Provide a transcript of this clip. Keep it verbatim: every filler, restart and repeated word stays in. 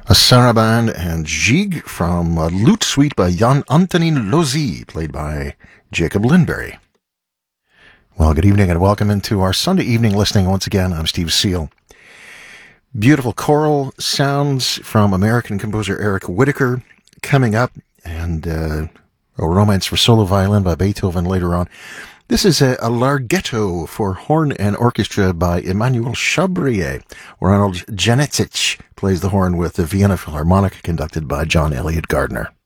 A saraband and jig from a lute suite by Jan Antonin Lozi, played by Jacob Lindberry. Well, good evening and welcome into our Sunday evening listening once again. I'm Steve Seal. Beautiful choral sounds from American composer Eric Whitacre coming up, and uh, a romance for solo violin by Beethoven later on. This is a, a larghetto for horn and orchestra by Emmanuel Chabrier. Ronald Janetic plays the horn with the Vienna Philharmonic, conducted by John Elliott Gardner.